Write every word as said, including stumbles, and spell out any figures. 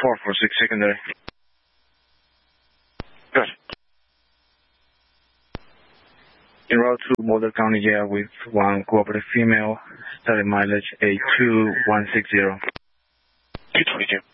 four four six secondary. Good. En route to Boulder County Jail with one cooperative female, starting mileage eight two one six zero. two twenty-two.